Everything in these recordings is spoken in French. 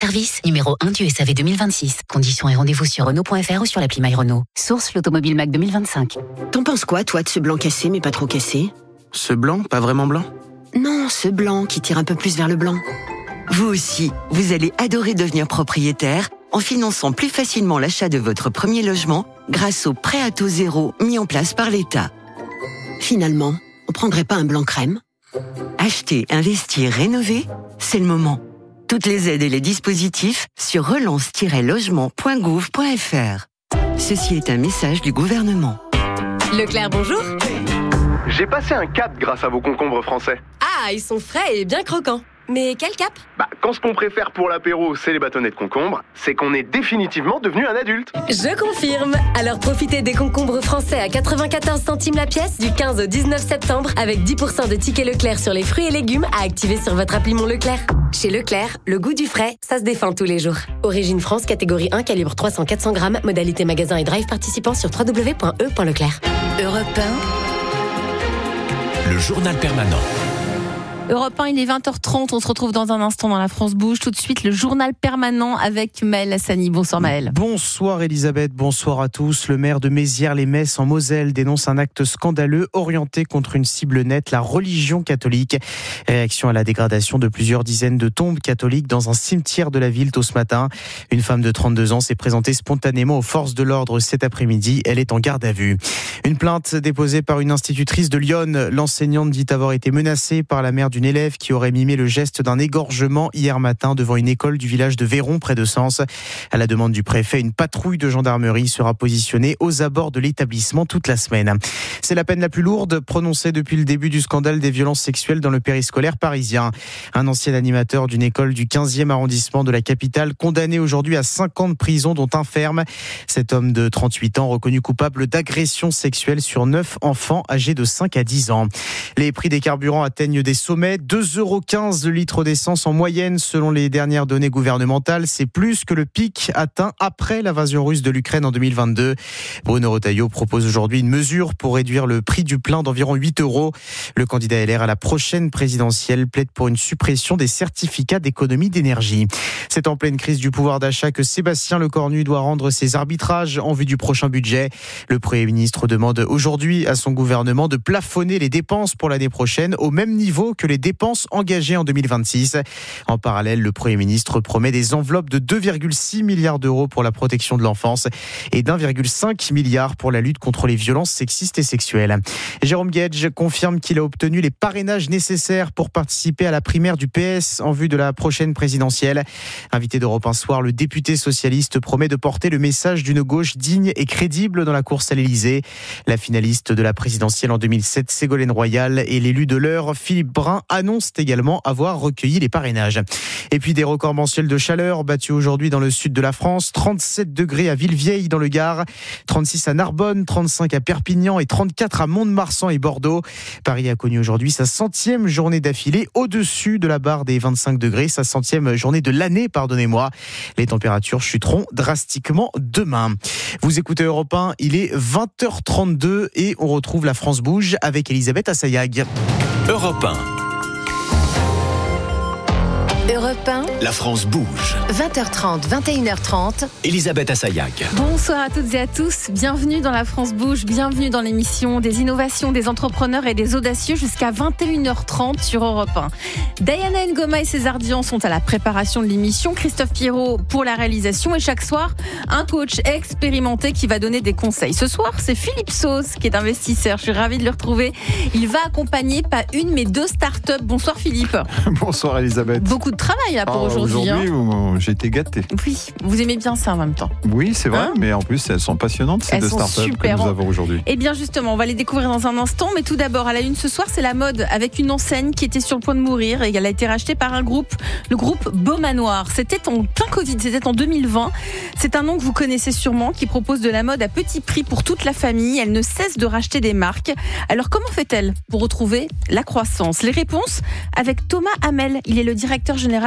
Service, numéro 1 du SAV 2026. Conditions et rendez-vous sur Renault.fr ou sur l'appli My Renault. Source l'Automobile Mac 2025. T'en penses quoi, toi, de ce blanc cassé mais pas trop cassé ? Ce blanc, pas vraiment blanc ? Non, ce blanc qui tire un peu plus vers le blanc. Vous aussi, vous allez adorer devenir propriétaire en finançant plus facilement l'achat de votre premier logement grâce au prêt à taux zéro mis en place par l'État. Finalement, on prendrait pas un blanc crème ? Acheter, investir, rénover, c'est le moment. Toutes les aides et les dispositifs sur relance-logement.gouv.fr. Ceci est un message du gouvernement. Leclerc, bonjour. J'ai passé un cap grâce à vos concombres français. Ah, ils sont frais et bien croquants. Mais quel cap ? Quand ce qu'on préfère pour l'apéro, c'est les bâtonnets de concombre, c'est qu'on est définitivement devenu un adulte. Je confirme. Alors profitez des concombres français à 94 centimes la pièce du 15 au 19 septembre avec 10% de tickets Leclerc sur les fruits et légumes à activer sur votre appli Mon Leclerc. Chez Leclerc, le goût du frais, ça se défend tous les jours. Origine France, catégorie 1, calibre 300-400 grammes, modalité magasin et drive participant sur www.e.leclerc. Europe 1. Le journal permanent. Europe 1, il est 20h30, on se retrouve dans un instant dans La France Bouge. Tout de suite, le journal permanent avec Maël Hassani. Bonsoir Maël. Bonsoir Elisabeth, bonsoir à tous. Le maire de Mézières-les-Messes en Moselle dénonce un acte scandaleux orienté contre une cible nette, la religion catholique. Réaction à la dégradation de plusieurs dizaines de tombes catholiques dans un cimetière de la ville tôt ce matin. Une femme de 32 ans s'est présentée spontanément aux forces de l'ordre cet après-midi. Elle est en garde à vue. Une plainte déposée par une institutrice de Lyon. L'enseignante dit avoir été menacée par la mère d'une élève qui aurait mimé le geste d'un égorgement hier matin devant une école du village de Véron près de Sens. À la demande du préfet, une patrouille de gendarmerie sera positionnée aux abords de l'établissement toute la semaine. C'est la peine la plus lourde prononcée depuis le début du scandale des violences sexuelles dans le périscolaire parisien. Un ancien animateur d'une école du 15e arrondissement de la capitale condamné aujourd'hui à 5 ans de prison dont un ferme. Cet homme de 38 ans reconnu coupable d'agression sexuelle sur 9 enfants âgés de 5 à 10 ans. Les prix des carburants atteignent des sommets. 2,15 € le litre d'essence en moyenne selon les dernières données gouvernementales. C'est plus que le pic atteint après l'invasion russe de l'Ukraine en 2022. Bruno Retailleau propose aujourd'hui une mesure pour réduire le prix du plein d'environ 8 €. Le candidat LR à la prochaine présidentielle plaide pour une suppression des certificats d'économie d'énergie. C'est en pleine crise du pouvoir d'achat que Sébastien Lecornu doit rendre ses arbitrages en vue du prochain budget. Le Premier ministre demande aujourd'hui à son gouvernement de plafonner les dépenses pour l'année prochaine au même niveau que les dépenses engagées en 2026. En parallèle, le Premier ministre promet des enveloppes de 2,6 milliards d'euros pour la protection de l'enfance et d'1,5 milliard pour la lutte contre les violences sexistes et sexuelles. Jérôme Guedj confirme qu'il a obtenu les parrainages nécessaires pour participer à la primaire du PS en vue de la prochaine présidentielle. Invité d'Europe 1 Soir, le député socialiste promet de porter le message d'une gauche digne et crédible dans la course à l'Élysée. La finaliste de la présidentielle en 2007, Ségolène Royal, et l'élu de l'Eure, Philippe Brun, annoncent également avoir recueilli les parrainages. Et puis des records mensuels de chaleur battus aujourd'hui dans le sud de la France. 37 degrés à Villevieille dans le Gard, 36 à Narbonne, 35 à Perpignan et 34 à Mont-de-Marsan et Bordeaux. Paris a connu aujourd'hui sa 100e journée d'affilée au-dessus de la barre des 25 degrés, sa 100e journée de l'année, pardonnez-moi. Les températures chuteront drastiquement demain. Vous écoutez Europe 1, il est 20h32 et on retrouve La France Bouge avec Elisabeth Assayag. Europe 1. Europe 1. La France bouge. 20h30, 21h30. Elisabeth Assayag. Bonsoir à toutes et à tous. Bienvenue dans La France Bouge. Bienvenue dans l'émission des innovations, des entrepreneurs et des audacieux jusqu'à 21h30 sur Europe 1. Diana Ngoma et César Dian sont à la préparation de l'émission. Christophe Pierrot pour la réalisation. Et chaque soir, un coach expérimenté qui va donner des conseils. Ce soir, c'est Philippe Sauce qui est investisseur. Je suis ravie de le retrouver. Il va accompagner pas une mais 2 startups. Bonsoir Philippe. Bonsoir Elisabeth. Beaucoup de travail là pour aujourd'hui. Aujourd'hui, j'ai été gâté. Oui, vous aimez bien ça en même temps. Oui, c'est vrai, mais en plus, elles sont passionnantes, ces 2 startups que nous avons aujourd'hui. Eh bien justement, on va les découvrir dans un instant, mais tout d'abord, à la une ce soir, c'est la mode avec une enseigne qui était sur le point de mourir et elle a été rachetée par un groupe, le groupe Beau Manoir. C'était en plein Covid, c'était en 2020. C'est un nom que vous connaissez sûrement, qui propose de la mode à petit prix pour toute la famille. Elle ne cesse de racheter des marques. Alors comment fait-elle pour retrouver la croissance ? Les réponses avec Thomas Hamel. Il est le directeur général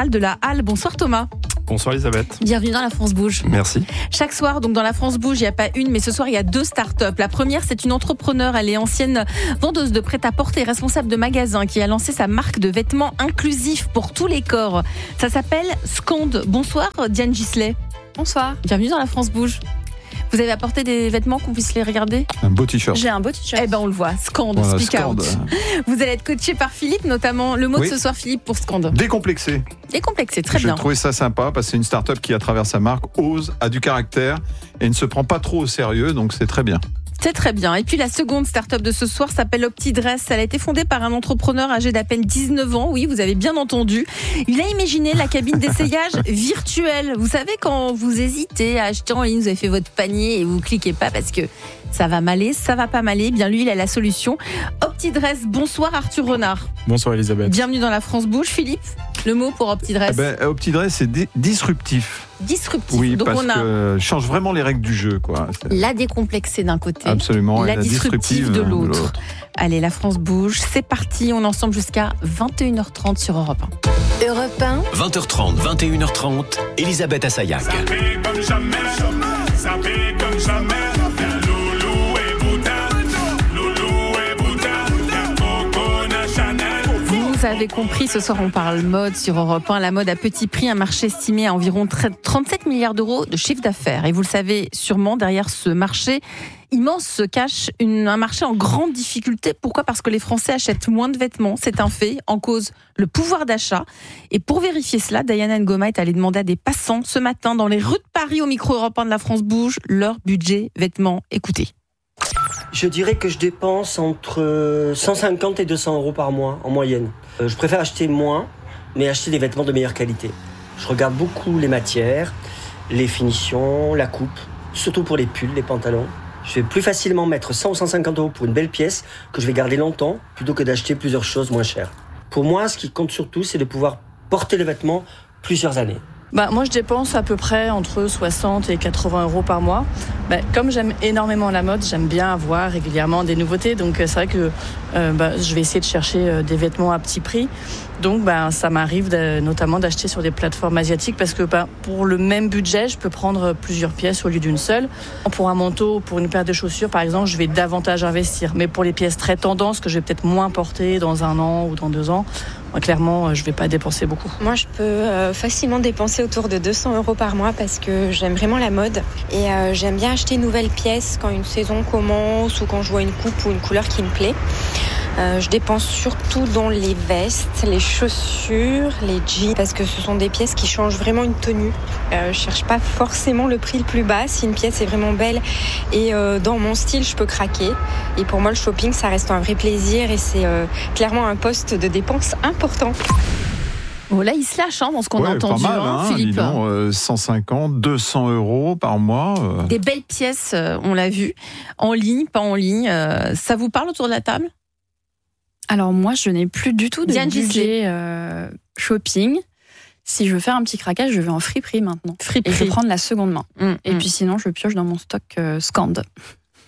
général de la Halle. Bonsoir Thomas. Bonsoir Elisabeth. Bienvenue dans la France Bouge. Merci. Chaque soir, donc dans la France Bouge, il n'y a pas une, mais ce soir, il y a 2 startups. La première, c'est une entrepreneure. Elle est ancienne vendeuse de prêt-à-porter, responsable de magasin, qui a lancé sa marque de vêtements inclusifs pour tous les corps. Ça s'appelle Scande. Bonsoir Diane Gisley. Bonsoir. Bienvenue dans la France Bouge. Vous avez apporté des vêtements qu'on puisse les regarder ? Un beau t-shirt. J'ai un beau t-shirt. Eh ben on le voit, Scande, voilà, speak Scande. out. Vous allez être coaché par Philippe, notamment. Le mot de ce soir, Philippe, pour Scande. Décomplexé. Décomplexé, très bien. J'ai trouvé ça sympa parce que c'est une start-up qui, à travers sa marque, ose, a du caractère et ne se prend pas trop au sérieux, donc c'est très bien. C'est très bien. Et puis la seconde start-up de ce soir s'appelle OptiDress. Elle a été fondée par un entrepreneur âgé d'à peine 19 ans. Oui, vous avez bien entendu. Il a imaginé la cabine d'essayage virtuelle. Vous savez, quand vous hésitez à acheter en ligne, vous avez fait votre panier et vous cliquez pas parce que ça va m'aller, ça va pas m'aller. Bien lui, il a la solution. OptiDress. Bonsoir Arthur Renard. Bonsoir Elisabeth. Bienvenue dans la France Bouge. Philippe, le mot pour OptiDress. OptiDress, c'est disruptif. Disruptif. Oui, donc parce on a que change vraiment les règles du jeu, quoi. la décomplexée d'un côté, absolument, la et la disruptive de l'autre. Allez, la France bouge, c'est parti, on est ensemble jusqu'à 21h30 sur Europe 1. Europe 1. 20h30, 21h30, Elisabeth Assayag. Ça paie comme jamais, ça paie comme jamais. Loulou et Bouddha, Coco, Chanel. Vous avez compris, ce soir on parle mode sur Europe 1. La mode à petit prix, un marché estimé à environ 37 milliards d'euros de chiffre d'affaires. Et vous le savez sûrement, derrière ce marché immense se cache un marché en grande difficulté. Pourquoi ? Parce que les Français achètent moins de vêtements, c'est un fait. En cause, le pouvoir d'achat. Et pour vérifier cela, Diana Ngoma est allée demander à des passants ce matin dans les rues de Paris au micro Europe 1 de la France Bouge leur budget vêtements. Écoutez. Je dirais que je dépense entre 150 et 200 euros par mois en moyenne. Je préfère acheter moins, mais acheter des vêtements de meilleure qualité. Je regarde beaucoup les matières, les finitions, la coupe, surtout pour les pulls, les pantalons. Je vais plus facilement mettre 100 ou 150 euros pour une belle pièce que je vais garder longtemps plutôt que d'acheter plusieurs choses moins chères. Pour moi, ce qui compte surtout, c'est de pouvoir porter le vêtement plusieurs années. Moi, je dépense à peu près entre 60 et 80 euros par mois. Comme j'aime énormément la mode, j'aime bien avoir régulièrement des nouveautés. Donc, c'est vrai que je vais essayer de chercher des vêtements à petit prix. Donc, ça m'arrive notamment d'acheter sur des plateformes asiatiques parce que pour le même budget, je peux prendre plusieurs pièces au lieu d'une seule. Pour un manteau, pour une paire de chaussures, par exemple, je vais davantage investir. Mais pour les pièces très tendances que je vais peut-être moins porter dans 1 an ou dans 2 ans, clairement, je ne vais pas dépenser beaucoup. Moi, je peux facilement dépenser autour de 200 euros par mois parce que j'aime vraiment la mode et j'aime bien acheter une nouvelle pièce quand une saison commence ou quand je vois une coupe ou une couleur qui me plaît. Je dépense surtout dans les vestes, les chaussures, les jeans parce que ce sont des pièces qui changent vraiment une tenue. Je cherche pas forcément le prix le plus bas. Si une pièce est vraiment belle et dans mon style, je peux craquer. Et pour moi, le shopping, ça reste un vrai plaisir et c'est clairement un poste de dépense important. Oh là, il se lâche dans ce qu'on a entendu, pas mal, Philippe. 150, 200 euros par mois. Des belles pièces, on l'a vu, en ligne, pas en ligne. Ça vous parle autour de la table ? Alors moi, je n'ai plus du tout de Diane budget shopping. Si je veux faire un petit craquage, je vais en friperie maintenant. Et je vais prendre la seconde main. Et puis sinon, je pioche dans mon stock Scande. Philippe ?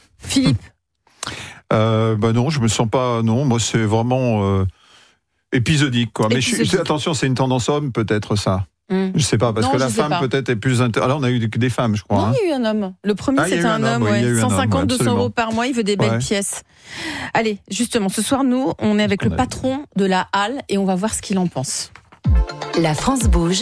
Non, je me sens pas... Non, moi, c'est vraiment épisodique, quoi. Mais attention, c'est une tendance homme, peut-être, ça. Je sais pas, parce que la femme peut-être est plus... Alors, on a eu des femmes, je crois. Non, il y a eu un homme. Le premier, c'était un homme. 150, 200 euros par mois, il veut des belles pièces. Allez, justement, ce soir, nous, on est avec le patron de la Halle et on va voir ce qu'il en pense. La France bouge.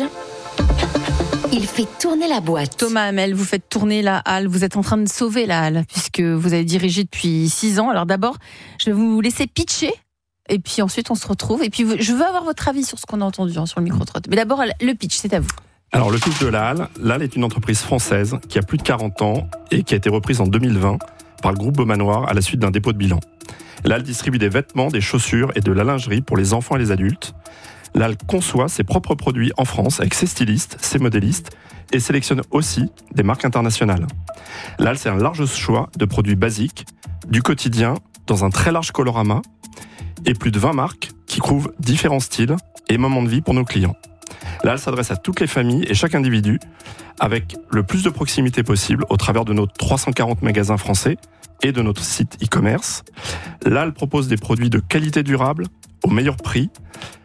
Il fait tourner la boîte. Thomas Hamel, vous faites tourner la Halle. Vous êtes en train de sauver la Halle, puisque vous avez dirigé depuis 6 ans. Alors d'abord, je vais vous laisser pitcher. Et puis ensuite, on se retrouve. Et puis, je veux avoir votre avis sur ce qu'on a entendu sur le micro-trottoir. Mais d'abord, le pitch, c'est à vous. Alors, le pitch de la Halle. La Halle est une entreprise française qui a plus de 40 ans et qui a été reprise en 2020 par le groupe Beaumanoir à la suite d'un dépôt de bilan. La Halle distribue des vêtements, des chaussures et de la lingerie pour les enfants et les adultes. La Halle conçoit ses propres produits en France avec ses stylistes, ses modélistes et sélectionne aussi des marques internationales. La Halle, c'est un large choix de produits basiques, du quotidien, dans un très large colorama et plus de 20 marques qui couvrent différents styles et moments de vie pour nos clients. La Halle s'adresse à toutes les familles et chaque individu avec le plus de proximité possible au travers de nos 340 magasins français et de notre site e-commerce. La Halle propose des produits de qualité durable au meilleur prix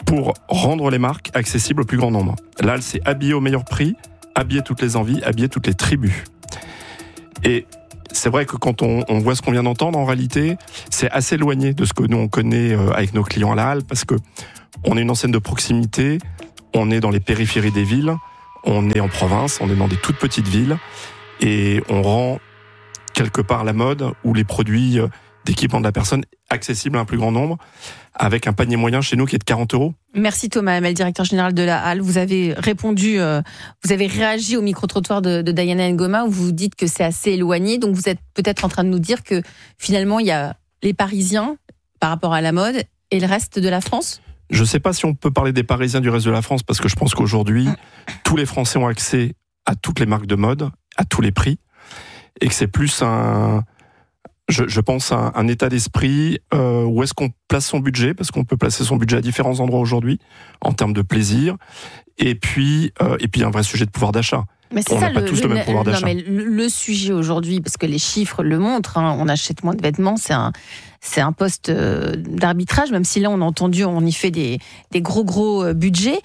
pour rendre les marques accessibles au plus grand nombre. Là, c'est habiller au meilleur prix, habiller toutes les envies, habiller toutes les tribus. Et c'est vrai que quand on voit ce qu'on vient d'entendre, en réalité, c'est assez éloigné de ce que nous on connaît avec nos clients à la halle, parce que on est une enseigne de proximité, on est dans les périphéries des villes, on est en province, on est dans des toutes petites villes, et on rend quelque part la mode ou les produits d'équipement de la personne accessibles à un plus grand nombre, avec un panier moyen chez nous qui est de 40 €. Merci Thomas Hamel, directeur général de la Halle. Vous avez répondu, vous avez réagi au micro-trottoir de Diana Ngoma, où vous dites que c'est assez éloigné. Donc vous êtes peut-être en train de nous dire que finalement il y a les Parisiens par rapport à la mode et le reste de la France. Je ne sais pas si on peut parler des Parisiens du reste de la France, parce que je pense qu'aujourd'hui, tous les Français ont accès à toutes les marques de mode, à tous les prix, et que c'est plus je pense un état d'esprit où est-ce qu'on place son budget, parce qu'on peut placer son budget à différents endroits aujourd'hui en termes de plaisir, et puis un vrai sujet de pouvoir d'achat. Mais c'est on n'a pas tous le même pouvoir d'achat. Non, mais le sujet aujourd'hui, parce que les chiffres le montrent, on achète moins de vêtements, c'est un poste d'arbitrage, même si là on a entendu, on y fait des gros budgets.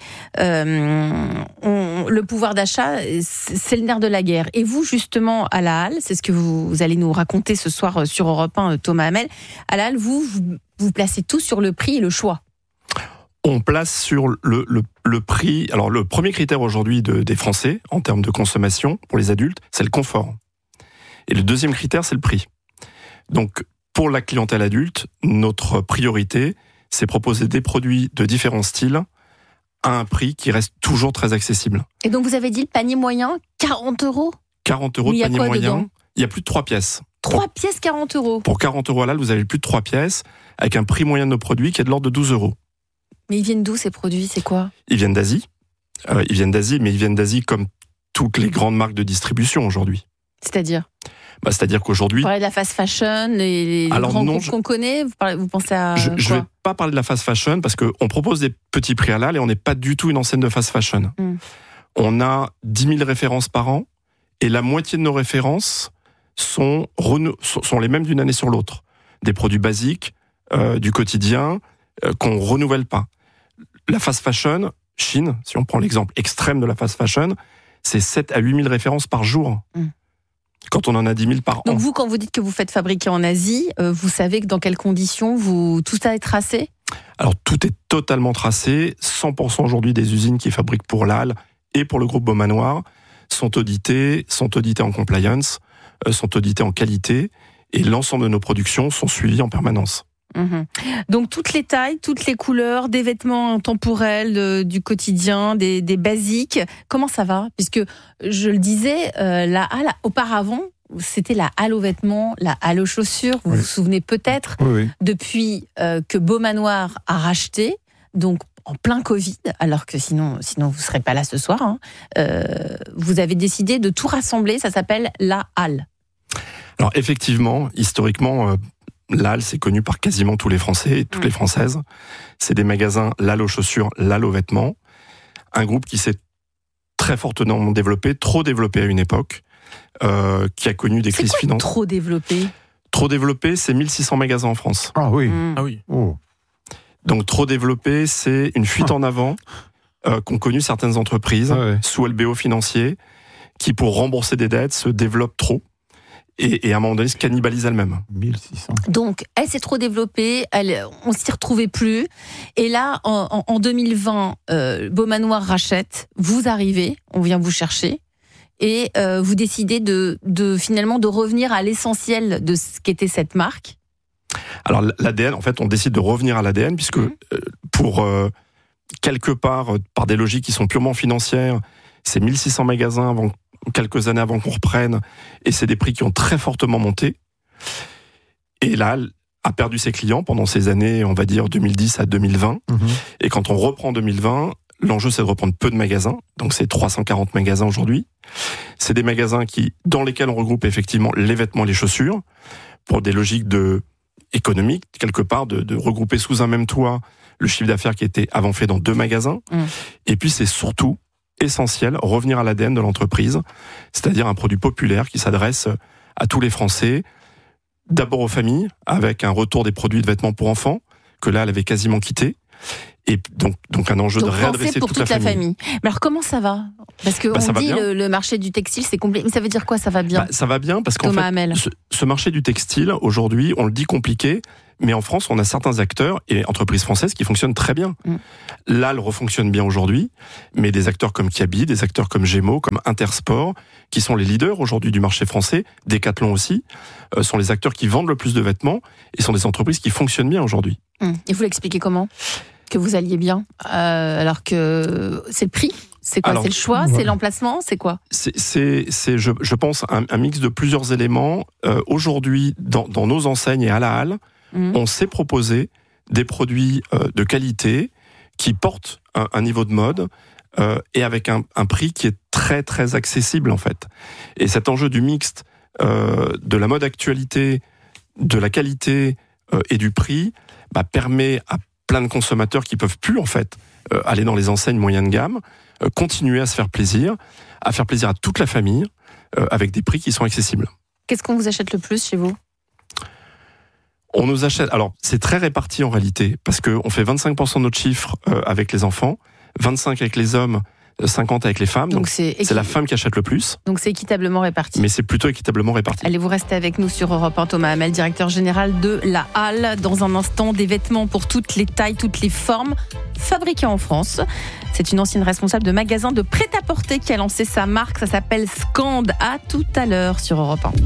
Le pouvoir d'achat, c'est le nerf de la guerre. Et vous, justement, à la Halle, c'est ce que vous allez nous raconter ce soir sur Europe 1, Thomas Hamel. À la Halle, vous placez tout sur le prix et le choix. On place sur le prix. Alors, le premier critère aujourd'hui des Français, en termes de consommation, pour les adultes, c'est le confort. Et le deuxième critère, c'est le prix. Donc, pour la clientèle adulte, notre priorité, c'est proposer des produits de différents styles à un prix qui reste toujours très accessible. Et donc, vous avez dit le panier moyen, 40 €? 40 € de panier moyen. Dedans, il y a plus de 3 pièces. 3 pièces, 40 €. Pour 40 € à l'âle, vous avez plus de 3 pièces, avec un prix moyen de nos produits qui est de l'ordre de 12 €. Mais ils viennent d'où, ces produits? C'est quoi? Ils viennent d'Asie. Mais ils viennent d'Asie comme toutes les grandes marques de distribution aujourd'hui. C'est-à-dire? C'est-à-dire qu'aujourd'hui... Vous parlez de la fast fashion, les grands groupes qu'on connaît, vous pensez à Je ne vais pas parler de la fast fashion, parce qu'on propose des petits prix à l'âle et on n'est pas du tout une enseigne de fast fashion. On a 10 000 références par an, et la moitié de nos références sont les mêmes d'une année sur l'autre. Des produits basiques, du quotidien, qu'on ne renouvelle pas. La fast fashion, Chine, si on prend l'exemple extrême de la fast fashion, c'est 7 à 8 000 références par jour. Quand on en a 10 000 par an. Donc vous, quand vous dites que vous faites fabriquer en Asie, vous savez que dans quelles conditions tout ça est tracé? Alors tout est totalement tracé. 100% aujourd'hui des usines qui fabriquent pour la Halle et pour le groupe Beaumanoir sont auditées en compliance, sont auditées en qualité, et l'ensemble de nos productions sont suivies en permanence. Donc toutes les tailles, toutes les couleurs, des vêtements intemporels, du quotidien, des basiques. Comment ça va? Puisque je le disais, la Halle, auparavant, c'était la Halle aux vêtements, la Halle aux chaussures. Vous vous souvenez peut-être, depuis que Beaumanoir a racheté, donc en plein Covid, alors que sinon vous ne serez pas là ce soir, vous avez décidé de tout rassembler, ça s'appelle la Halle. Alors effectivement, historiquement, la Halle, c'est connu par quasiment tous les Français et toutes les Françaises. C'est des magasins, la Halle aux chaussures, la Halle aux vêtements. Un groupe qui s'est très fortement développé, trop développé à une époque, qui a connu des crises financières. Trop développé? Trop développé, c'est 1600 magasins en France. Ah oui. Ah oui. Oh. Donc trop développé, c'est une fuite en avant qu'ont connu certaines entreprises sous LBO financier, qui pour rembourser des dettes se développent trop. Et à un moment donné, se cannibalise elle-même. 1600. Donc, elle s'est trop développée, on s'y retrouvait plus. Et là, en 2020, Beaumanoir rachète, vous arrivez, on vient vous chercher, et vous décidez finalement de revenir à l'essentiel de ce qu'était cette marque. Alors, l'ADN, en fait, on décide de revenir à l'ADN, puisque pour quelque part, par des logiques qui sont purement financières, c'est 1600 magasins quelques années avant qu'on reprenne, et c'est des prix qui ont très fortement monté. Et là, a perdu ses clients pendant ces années, on va dire 2010 à 2020. Et quand on reprend 2020, l'enjeu c'est de reprendre peu de magasins, donc c'est 340 magasins aujourd'hui. C'est des magasins dans lesquels on regroupe effectivement les vêtements et les chaussures, pour des logiques économiques, quelque part, de regrouper sous un même toit le chiffre d'affaires qui était avant fait dans 2 magasins. Et puis c'est surtout essentiel, revenir à l'ADN de l'entreprise, c'est-à-dire un produit populaire qui s'adresse à tous les Français, d'abord aux familles, avec un retour des produits de vêtements pour enfants, que là, elle avait quasiment quitté, Et donc un enjeu de réadresser pour toute la famille. Mais alors comment ça va ? Parce qu'on dit le marché du textile c'est compliqué. Mais ça veut dire quoi, ça va bien ? Ça va bien parce qu'en fait, ce marché du textile, aujourd'hui, on le dit compliqué, mais en France, on a certains acteurs et entreprises françaises qui fonctionnent très bien. L'AL refonctionne bien aujourd'hui, mais des acteurs comme Kiabi, des acteurs comme Gémeaux, comme Intersport, qui sont les leaders aujourd'hui du marché français, Decathlon aussi, sont les acteurs qui vendent le plus de vêtements et sont des entreprises qui fonctionnent bien aujourd'hui. Et vous l'expliquez comment ? Que vous alliez bien, alors que c'est le prix ? C'est quoi ? C'est le choix ? C'est l'emplacement ? C'est quoi ? Je pense, un mix de plusieurs éléments. Aujourd'hui, dans nos enseignes et à la halle, on s'est proposé des produits de qualité qui portent un niveau de mode et avec un prix qui est très très accessible en fait. Et cet enjeu du mixte, de la mode actualité, de la qualité et du prix, permet à plein de consommateurs qui peuvent plus en fait aller dans les enseignes moyennes de gamme, continuer à se faire plaisir, à toute la famille avec des prix qui sont accessibles. Qu'est-ce qu'on vous achète le plus chez vous ? On nous achète. Alors c'est très réparti en réalité parce que on fait 25% de notre chiffre avec les enfants, 25 avec les hommes, 50 avec les femmes. Donc c'est la femme qui achète le plus. Donc c'est équitablement réparti. Mais c'est plutôt équitablement réparti. Allez, vous restez avec nous sur Europe 1, Thomas Hamel, directeur général de la Halle. Dans un instant, des vêtements pour toutes les tailles, toutes les formes, fabriqués en France. C'est une ancienne responsable de magasin de prêt-à-porter qui a lancé sa marque. Ça s'appelle Scand. À tout à l'heure sur Europe 1.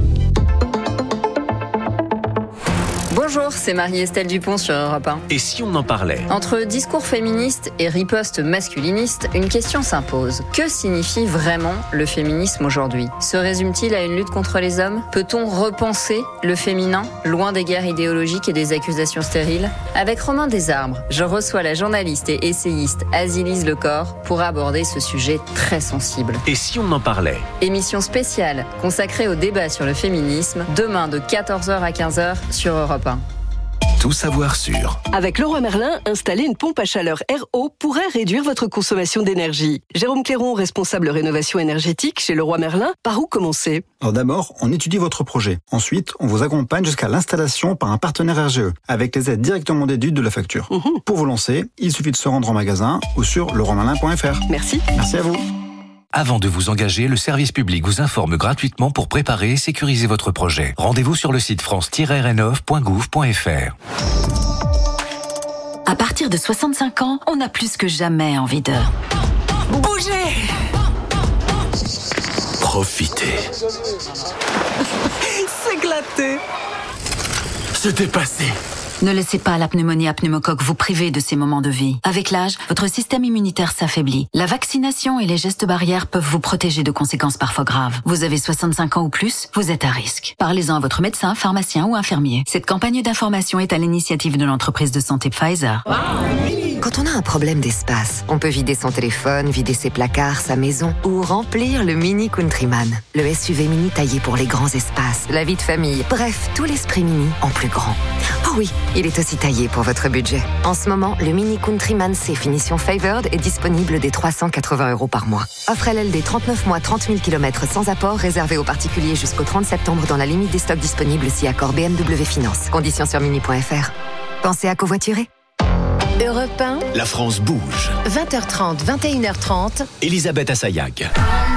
Bonjour, c'est Marie-Estelle Dupont sur Europe 1. Et si on en parlait ? Entre discours féministes et ripostes masculinistes, une question s'impose. Que signifie vraiment le féminisme aujourd'hui ? Se résume-t-il à une lutte contre les hommes ? Peut-on repenser le féminin, loin des guerres idéologiques et des accusations stériles ? Avec Romain Desarbres, je reçois la journaliste et essayiste Azilise Lecor pour aborder ce sujet très sensible. Et si on en parlait ? Émission spéciale consacrée au débat sur le féminisme, demain de 14h à 15h sur Europe 1. Tout savoir sur. Avec Leroy Merlin, installer une pompe à chaleur RO pourrait réduire votre consommation d'énergie. Jérôme Cléron, responsable rénovation énergétique chez Leroy Merlin, par où commencer ? Alors d'abord, on étudie votre projet. Ensuite, on vous accompagne jusqu'à l'installation par un partenaire RGE, avec les aides directement déduites de la facture. Pour vous lancer, il suffit de se rendre en magasin ou sur leroymerlin.fr. Merci. Merci à vous. Avant de vous engager, le service public vous informe gratuitement pour préparer et sécuriser votre projet. Rendez-vous sur le site france-rénov.gouv.fr. À partir de 65 ans, on a plus que jamais envie de bouger. Profitez. S'éclater. Se dépasser. Ne laissez pas la pneumonie à pneumocoque vous priver de ces moments de vie. Avec l'âge, votre système immunitaire s'affaiblit. La vaccination et les gestes barrières peuvent vous protéger de conséquences parfois graves. Vous avez 65 ans ou plus, vous êtes à risque. Parlez-en à votre médecin, pharmacien ou infirmier. Cette campagne d'information est à l'initiative de l'entreprise de santé Pfizer. Quand on a un problème d'espace, on peut vider son téléphone, vider ses placards, sa maison ou remplir le Mini Countryman. Le SUV mini taillé pour les grands espaces, la vie de famille, bref, tout l'esprit mini en plus grand. Oh oui, il est aussi taillé pour votre budget. En ce moment, le Mini Countryman C finition Favored est disponible dès 380 € par mois. Offre LLD 39 mois, 30 000 km sans apport, réservé aux particuliers jusqu'au 30 septembre dans la limite des stocks disponibles si accord BMW Finance. Conditions sur mini.fr. Pensez à covoiturer. Europe 1. La France bouge. 20h30, 21h30. Elisabeth Assayag.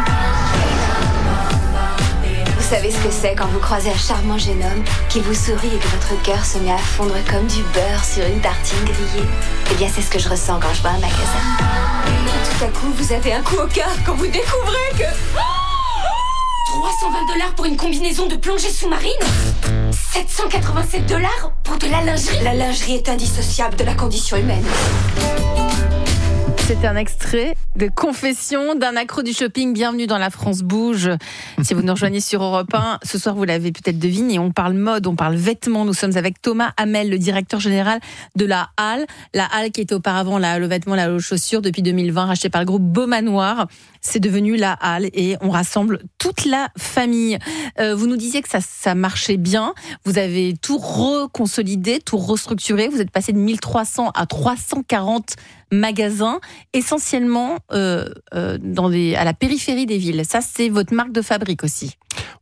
Vous savez ce que c'est quand vous croisez un charmant jeune homme, qu'il vous sourit et que votre cœur se met à fondre comme du beurre sur une tartine grillée ? Eh bien, c'est ce que je ressens quand je vois un magasin. Et tout à coup, vous avez un coup au cœur quand vous découvrez que... 320 $ pour une combinaison de plongée sous-marine ? 787 $ pour de la lingerie ? La lingerie est indissociable de la condition humaine. C'était un extrait de Confession d'un accro du shopping. Bienvenue dans La France bouge. Si vous nous rejoignez sur Europe 1, ce soir vous l'avez peut-être deviné, on parle mode, on parle vêtements. Nous sommes avec Thomas Hamel, le directeur général de la Halle. La Halle qui était auparavant la Halle aux vêtements, la Halle aux chaussures, depuis 2020, rachetée par le groupe Beaumanoir. C'est devenu la Halle et on rassemble toute la famille. Vous nous disiez que ça marchait bien. Vous avez tout reconsolidé, tout restructuré. Vous êtes passé de 1300 à 340 magasins, essentiellement à la périphérie des villes. Ça, c'est votre marque de fabrique aussi.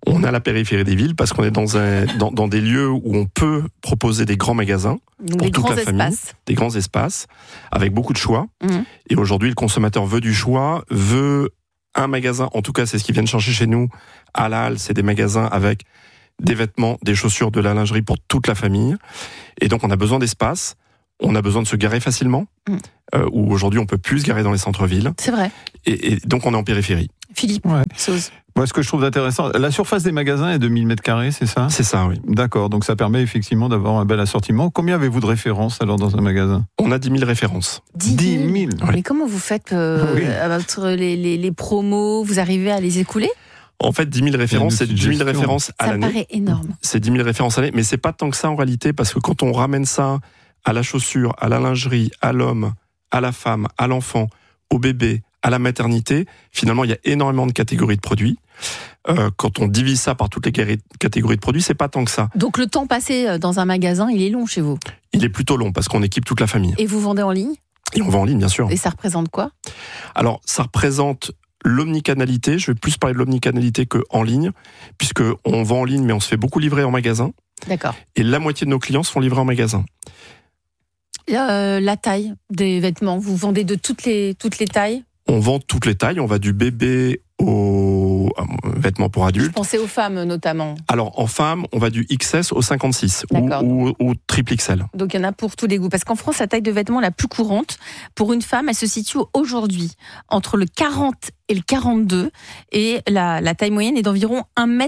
On est à la périphérie des villes parce qu'on est dans des lieux où on peut proposer des grands magasins pour toute la famille, des grands espaces avec beaucoup de choix. Et aujourd'hui, le consommateur veut du choix, veut un magasin. En tout cas, c'est ce qu'ils viennent chercher chez nous à la Halle. C'est des magasins avec des vêtements, des chaussures, de la lingerie pour toute la famille. Et donc, on a besoin d'espace. On a besoin de se garer facilement. Où aujourd'hui, on peut plus se garer dans les centres-villes. C'est vrai. Et donc, on est en périphérie. Philippe Sauze. Moi, ce que je trouve intéressant, la surface des magasins est de 1000 m², c'est ça ? C'est ça, oui. D'accord, donc ça permet effectivement d'avoir un bel assortiment. Combien avez-vous de références alors dans un magasin ? On a 10 000 références. 10 000 Oui. Mais comment vous faites entre les promos, vous arrivez à les écouler ? En fait, 10 000 références, c'est 10 000 références à l'année. Ça paraît énorme. C'est 10 000 références à l'année, mais c'est pas tant que ça en réalité, parce que quand on ramène ça à la chaussure, à la lingerie, à l'homme, à la femme, à l'enfant, au bébé, à la maternité, finalement, il y a énormément de catégories de produits. Quand on divise ça par toutes les catégories de produits, c'est pas tant que ça. Donc le temps passé dans un magasin, il est long chez vous ? Il est plutôt long, parce qu'on équipe toute la famille. Et vous vendez en ligne ? Et on vend en ligne, bien sûr. Et ça représente quoi ? Alors, ça représente l'omnicanalité. Je vais plus parler de l'omnicanalité qu'en ligne, puisqu'on vend en ligne, mais on se fait beaucoup livrer en magasin. D'accord. Et la moitié de nos clients se font livrer en magasin. La taille des vêtements, vous vendez de toutes les tailles ? On vend toutes les tailles, on va du bébé aux vêtements pour adultes. Je pensais aux femmes notamment. Alors en femmes, on va du XS au 56 ou au triple XL. Donc il y en a pour tous les goûts. Parce qu'en France, la taille de vêtements la plus courante pour une femme, elle se situe aujourd'hui entre le 40 et le 42 et la taille moyenne est d'environ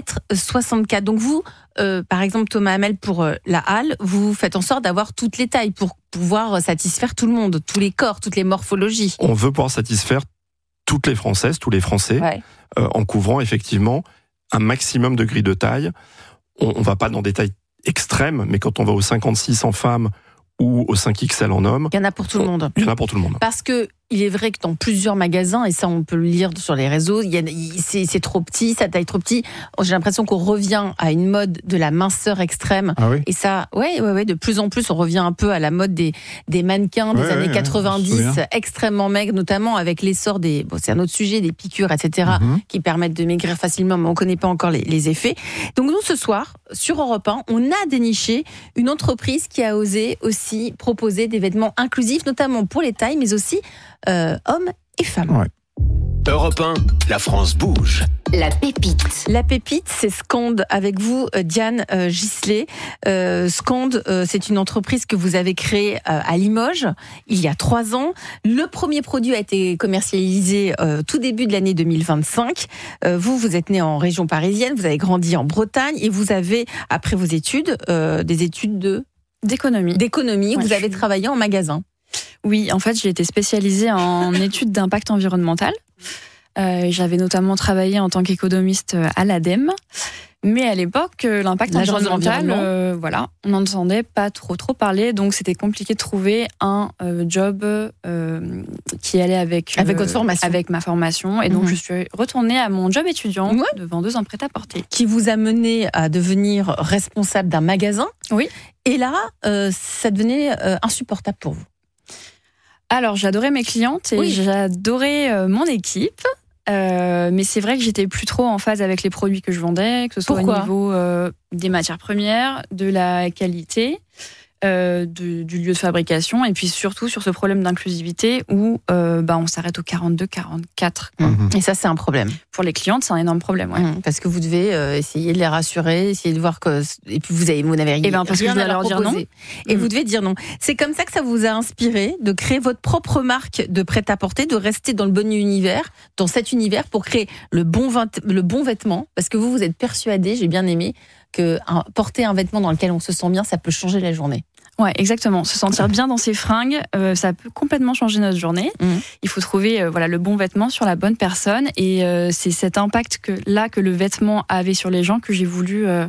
1m64. Donc vous, par exemple Thomas Hamel pour la Halle, vous faites en sorte d'avoir toutes les tailles pour pouvoir satisfaire tout le monde, tous les corps, toutes les morphologies. On veut pouvoir satisfaire toutes les Françaises, tous les Français, en couvrant effectivement un maximum de grilles de taille. On va pas dans des tailles extrêmes, mais quand on va au 56 en femmes ou au 5XL en homme... Il y en a pour tout le monde. Il y en a pour tout le monde. Parce que il est vrai que dans plusieurs magasins, et ça on peut le lire sur les réseaux, c'est trop petit, sa taille trop petit. J'ai l'impression qu'on revient à une mode de la minceur extrême. Ah oui. Et ça, ouais, de plus en plus, on revient un peu à la mode des mannequins des années 90, extrêmement maigres, notamment avec l'essor des, c'est un autre sujet, des piqûres, etc., qui permettent de maigrir facilement, mais on ne connaît pas encore les effets. Donc nous, ce soir, sur Europe 1, on a déniché une entreprise qui a osé aussi proposer des vêtements inclusifs, notamment pour les tailles, mais aussi hommes et femmes. Europe 1, la France bouge. La pépite. La pépite, c'est Scande. Avec vous, Diane Gisley. Scande, c'est une entreprise que vous avez créée à Limoges il y a 3 ans. Le premier produit a été commercialisé tout début de l'année 2025. Vous êtes né en région parisienne, vous avez grandi en Bretagne et vous avez, après vos études, des études d'économie. Vous avez travaillé en magasin. Oui, en fait, j'ai été spécialisée en études d'impact environnemental. J'avais notamment travaillé en tant qu'économiste à l'ADEME. Mais à l'époque, l'impact environnemental, on n'en entendait pas trop parler. Donc, c'était compliqué de trouver un job qui allait avec votre formation. Avec ma formation. Et donc, je suis retournée à mon job étudiant de vendeuse en prêt-à-porter. Qui vous a mené à devenir responsable d'un magasin. Oui. Et là, ça devenait insupportable pour vous. Alors, j'adorais mes clientes et j'adorais mon équipe. Mais c'est vrai que j'étais plus trop en phase avec les produits que je vendais, que ce soit au niveau des matières premières, de la qualité, du lieu de fabrication, et puis surtout sur ce problème d'inclusivité où on s'arrête au 42, 44. Et ça, c'est un problème. Pour les clientes, c'est un énorme problème. Parce que vous devez essayer de les rassurer, essayer de voir que... Et puis vous n'avez rien parce que je dois leur dire non. Et vous devez dire non. C'est comme ça que ça vous a inspiré de créer votre propre marque de prêt-à-porter, de rester dans le bon univers, dans cet univers, pour créer le bon vêtement. Parce que vous êtes persuadé, j'ai bien aimé, que porter un vêtement dans lequel on se sent bien, ça peut changer la journée. Ouais, exactement. Se sentir bien dans ses fringues, ça peut complètement changer notre journée. Il faut trouver le bon vêtement sur la bonne personne. Et c'est cet impact que le vêtement avait sur les gens que j'ai voulu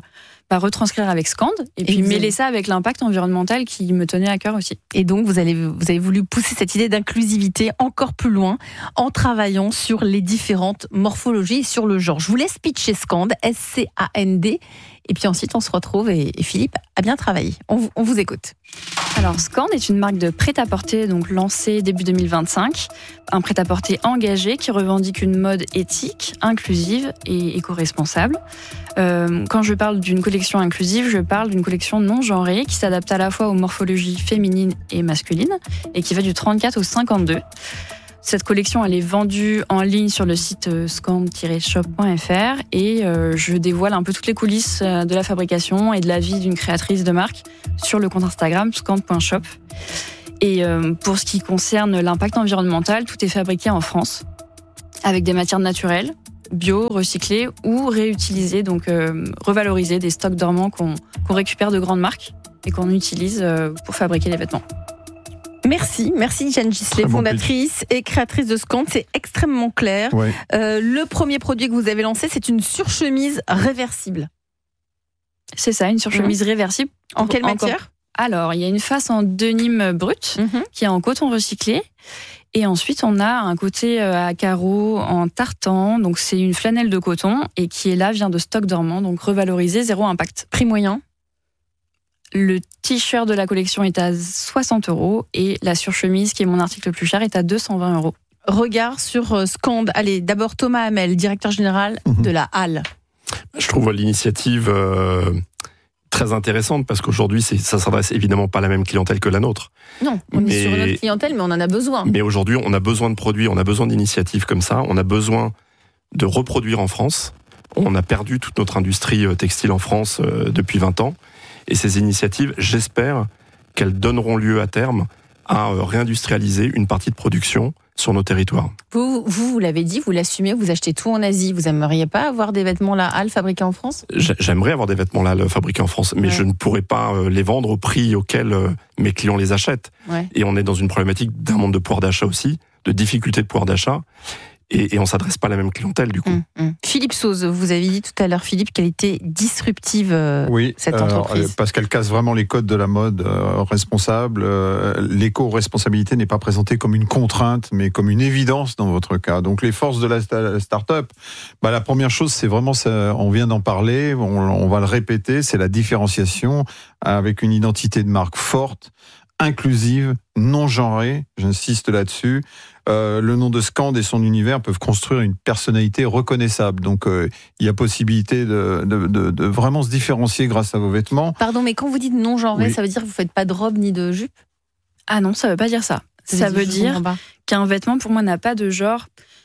retranscrire avec Scand et puis mêler ça avec l'impact environnemental qui me tenait à cœur aussi. Et donc vous avez voulu pousser cette idée d'inclusivité encore plus loin en travaillant sur les différentes morphologies et sur le genre. Je vous laisse pitcher Scand, S-C-A-N-D, et puis ensuite on se retrouve et Philippe a bien travaillé. On vous écoute. Alors Scand est une marque de prêt-à-porter donc lancée début 2025, un prêt-à-porter engagé qui revendique une mode éthique, inclusive et éco-responsable. Quand je parle d'une collection inclusive, je parle d'une collection non genrée qui s'adapte à la fois aux morphologies féminines et masculines et qui va du 34 au 52. Cette collection, elle est vendue en ligne sur le site scand-shop.fr et je dévoile un peu toutes les coulisses de la fabrication et de la vie d'une créatrice de marque sur le compte Instagram scand.shop. Et pour ce qui concerne l'impact environnemental, tout est fabriqué en France avec des matières naturelles, bio, recyclées ou réutilisées, donc revaloriser des stocks dormants qu'on récupère de grandes marques et qu'on utilise pour fabriquer les vêtements. Merci Diane Gisley, fondatrice et créatrice de Scand, c'est extrêmement clair. Ouais. Le premier produit que vous avez lancé, c'est une surchemise réversible. C'est ça, une surchemise réversible. En quelle matière ? Alors, il y a une face en denim brut qui est en coton recyclé. Et ensuite, on a un côté à carreaux en tartan. Donc, c'est une flanelle de coton et qui est là, vient de stock dormant, donc revalorisé, zéro impact. Prix moyen ? Le t-shirt de la collection est à 60 € et la surchemise, qui est mon article le plus cher, est à 220 €. Regard sur Scand. Allez, d'abord Thomas Hamel, directeur général de la Halle. Je trouve l'initiative très intéressante parce qu'aujourd'hui, ça s'adresse évidemment pas à la même clientèle que la nôtre. Non, on est sur notre clientèle, mais on en a besoin. Mais aujourd'hui, on a besoin de produits, on a besoin d'initiatives comme ça, on a besoin de reproduire en France. On a perdu toute notre industrie textile en France depuis 20 ans. Et ces initiatives, j'espère qu'elles donneront lieu à terme à réindustrialiser une partie de production sur nos territoires. Vous l'avez dit, vous l'assumez, vous achetez tout en Asie. Vous n'aimeriez pas avoir des vêtements La Halle fabriqués en France ? J'aimerais avoir des vêtements La Halle fabriqués en France, mais je ne pourrais pas les vendre au prix auquel mes clients les achètent. Ouais. Et on est dans une problématique d'un manque de pouvoir d'achat aussi, de difficulté de pouvoir d'achat. Et on ne s'adresse pas à la même clientèle, du coup. Philippe Sauze, vous avez dit tout à l'heure, Philippe, qu'elle était disruptive, cette entreprise. Parce qu'elle casse vraiment les codes de la mode responsable. L'éco-responsabilité n'est pas présentée comme une contrainte, mais comme une évidence dans votre cas. Donc les forces de la start-up, la première chose, c'est vraiment, on vient d'en parler, on va le répéter, c'est la différenciation avec une identité de marque forte, inclusive, non genrée, j'insiste là-dessus. Le nom de Scand et son univers peuvent construire une personnalité reconnaissable. Donc, il y a possibilité de vraiment se différencier grâce à vos vêtements. Pardon, mais quand vous dites non genré, ça veut dire que vous ne faites pas de robe ni de jupe ? Ah non, ça ne veut pas dire ça. Ça veut dire qu'un vêtement, pour moi, n'a pas de genre.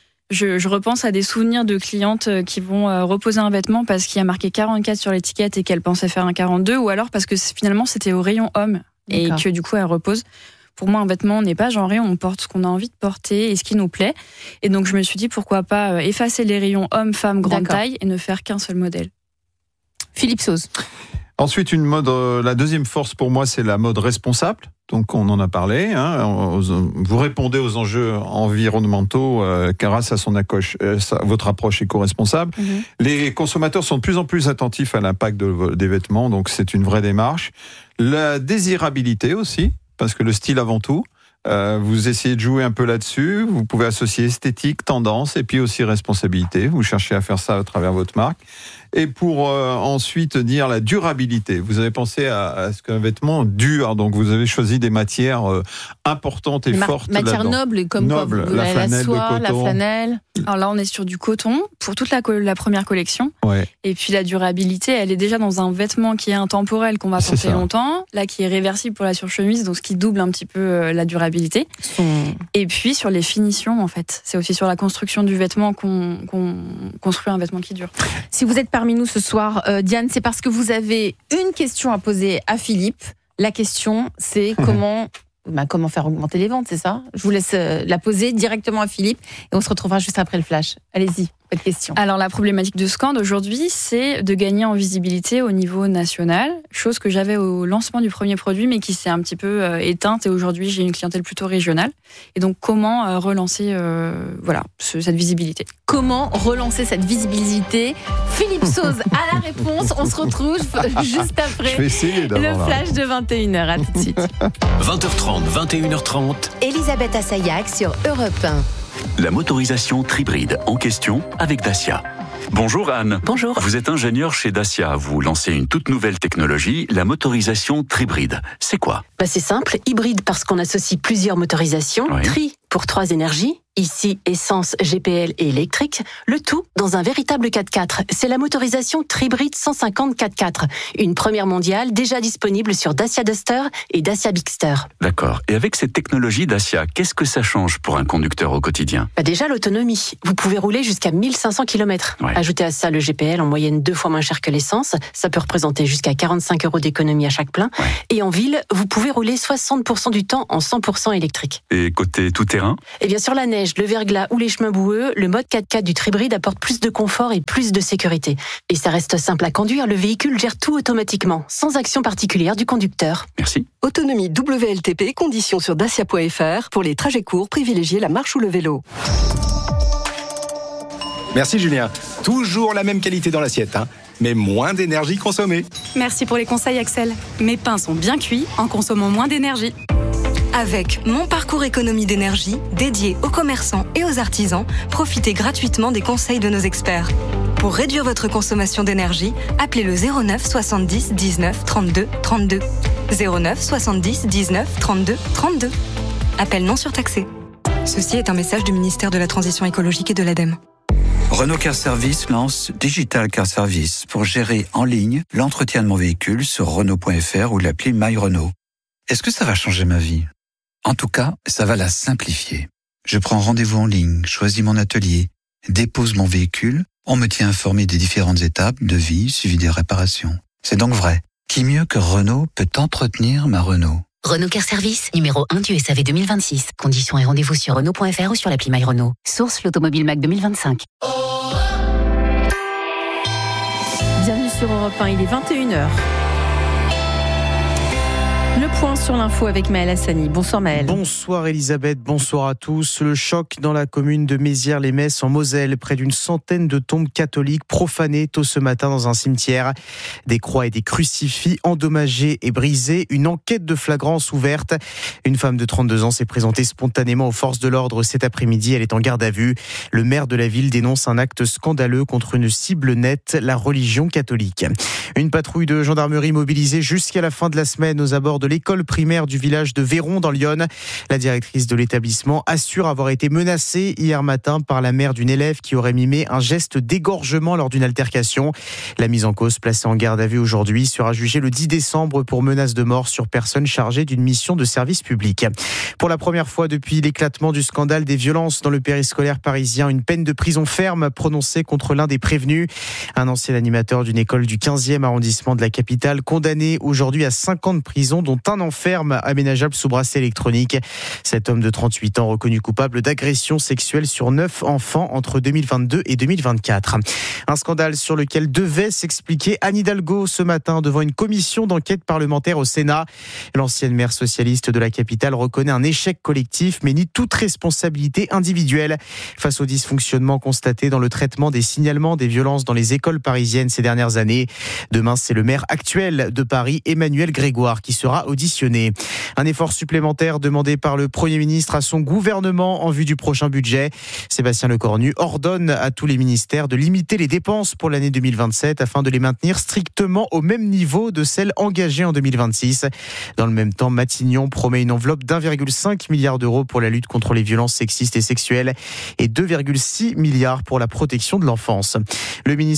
Je repense à des souvenirs de clientes qui vont reposer un vêtement parce qu'il y a marqué 44 sur l'étiquette et qu'elles pensaient faire un 42, ou alors parce que finalement, c'était au rayon homme et que du coup, elles reposent. Pour moi, un vêtement n'est pas genré, on porte ce qu'on a envie de porter et ce qui nous plaît. Et donc, je me suis dit, pourquoi pas effacer les rayons hommes, femmes, grande taille et ne faire qu'un seul modèle. Philippe Sauze. Ensuite, une mode, la deuxième force pour moi, c'est la mode responsable. Donc, on en a parlé. Vous répondez aux enjeux environnementaux grâce à votre approche éco-responsable. Les consommateurs sont de plus en plus attentifs à l'impact des vêtements, donc c'est une vraie démarche. La désirabilité aussi, parce que le style avant tout, vous essayez de jouer un peu là-dessus, vous pouvez associer esthétique, tendance et puis aussi responsabilité, vous cherchez à faire ça à travers votre marque. Et pour ensuite dire la durabilité, vous avez pensé à ce qu'un vêtement dure, donc vous avez choisi des matières importantes et fortes. Matières nobles, comme nobles, quoi, la soie, la flanelle. Alors là, on est sur du coton pour toute la première collection. Ouais. Et puis la durabilité, elle est déjà dans un vêtement qui est intemporel, qu'on va porter longtemps, là qui est réversible pour la surchemise, donc ce qui double un petit peu la durabilité. Et puis sur les finitions, en fait. C'est aussi sur la construction du vêtement qu'on construit un vêtement qui dure. Si vous êtes parmi nous ce soir, Diane, c'est parce que vous avez une question à poser à Philippe. La question, c'est comment faire augmenter les ventes, c'est ça ? Je vous laisse la poser directement à Philippe et on se retrouvera juste après le flash. Allez-y. Pas de question. Alors la problématique de Scand aujourd'hui, c'est de gagner en visibilité au niveau national, chose que j'avais au lancement du premier produit, mais qui s'est un petit peu éteinte. Et aujourd'hui, j'ai une clientèle plutôt régionale. Et donc, comment relancer cette visibilité ? Comment relancer cette visibilité ? Philippe Sauze a la réponse. On se retrouve juste après le flash de 21h. À tout de suite. 20h30, 21h30. Elisabeth Assayag sur Europe 1. La motorisation Tribride en question avec Dacia. Bonjour Anne. Bonjour. Vous êtes ingénieure chez Dacia. Vous lancez une toute nouvelle technologie, la motorisation Tribride. C'est quoi ? C'est simple, hybride parce qu'on associe plusieurs motorisations, tri pour 3 énergies, ici essence, GPL et électrique, le tout dans un véritable 4x4. C'est la motorisation Tribride 150 4x4, une première mondiale déjà disponible sur Dacia Duster et Dacia Bigster. D'accord. Et avec cette technologie Dacia, qu'est-ce que ça change pour un conducteur au quotidien ? Déjà l'autonomie. Vous pouvez rouler jusqu'à 1500 km. Ajoutez à ça le GPL en moyenne 2 fois moins cher que l'essence. Ça peut représenter jusqu'à 45 € d'économie à chaque plein. Et en ville, vous pouvez rouler 60% du temps en 100% électrique. Et côté tout-terrain ? Et bien sûr la neige, le verglas ou les chemins boueux, le mode 4x4 du Tribride apporte plus de confort et plus de sécurité. Et ça reste simple à conduire, le véhicule gère tout automatiquement, sans action particulière du conducteur. Merci. Autonomie WLTP, conditions sur dacia.fr. Pour les trajets courts, privilégiez la marche ou le vélo. Merci Julien. Toujours la même qualité dans l'assiette, mais moins d'énergie consommée. Merci pour les conseils Axel. Mes pains sont bien cuits en consommant moins d'énergie. Avec Mon Parcours Économie d'énergie, dédié aux commerçants et aux artisans, profitez gratuitement des conseils de nos experts. Pour réduire votre consommation d'énergie, appelez le 09 70 19 32 32. 09 70 19 32 32. Appel non surtaxé. Ceci est un message du ministère de la Transition écologique et de l'ADEME. Renault Car Service lance Digital Car Service pour gérer en ligne l'entretien de mon véhicule sur Renault.fr ou l'appli My Renault. Est-ce que ça va changer ma vie ? En tout cas, ça va la simplifier. Je prends rendez-vous en ligne, choisis mon atelier, dépose mon véhicule, on me tient informé des différentes étapes de vie suivi des réparations. C'est donc vrai. Qui mieux que Renault peut entretenir ma Renault ? Renault Car Service, numéro 1 du SAV 2026. Conditions et rendez-vous sur Renault.fr ou sur l'appli My Renault. Source l'Automobile Mac 2025. Bienvenue sur Europe 1, il est 21h. Le point sur l'info avec Maël Hassani. Bonsoir Maël. Bonsoir Elisabeth, bonsoir à tous. Le choc dans la commune de Mézières-les-Messes en Moselle. Près d'une centaine de tombes catholiques profanées tôt ce matin dans un cimetière. Des croix et des crucifix endommagés et brisés. Une enquête de flagrance ouverte. Une femme de 32 ans s'est présentée spontanément aux forces de l'ordre cet après-midi. Elle est en garde à vue. Le maire de la ville dénonce un acte scandaleux contre une cible nette, la religion catholique. Une patrouille de gendarmerie mobilisée jusqu'à la fin de la semaine aux abords de l'école primaire du village de Véron dans l'Yonne. La directrice de l'établissement assure avoir été menacée hier matin par la mère d'une élève qui aurait mimé un geste d'égorgement lors d'une altercation. La mise en cause placée en garde à vue aujourd'hui sera jugée le 10 décembre pour menace de mort sur personne chargée d'une mission de service public. Pour la première fois depuis l'éclatement du scandale des violences dans le périscolaire parisien, une peine de prison ferme prononcée contre l'un des prévenus. Un ancien animateur d'une école du 15e arrondissement de la capitale, condamné aujourd'hui à 5 ans de prison, dont un an ferme aménageable sous bracelet électronique. Cet homme de 38 ans reconnu coupable d'agression sexuelle sur 9 enfants entre 2022 et 2024. Un scandale sur lequel devait s'expliquer Anne Hidalgo ce matin devant une commission d'enquête parlementaire au Sénat. L'ancienne maire socialiste de la capitale reconnaît un échec collectif mais nie toute responsabilité individuelle face aux dysfonctionnements constatés dans le traitement des signalements des violences dans les écoles parisiennes ces dernières années. Demain, c'est le maire actuel de Paris, Emmanuel Grégoire, qui sera auditionné. Un effort supplémentaire demandé par le Premier ministre à son gouvernement en vue du prochain budget. Sébastien Lecornu ordonne à tous les ministères de limiter les dépenses pour l'année 2027 afin de les maintenir strictement au même niveau de celles engagées en 2026. Dans le même temps, Matignon promet une enveloppe d'1,5 milliard d'euros pour la lutte contre les violences sexistes et sexuelles et 2,6 milliards pour la protection de l'enfance. Le ministre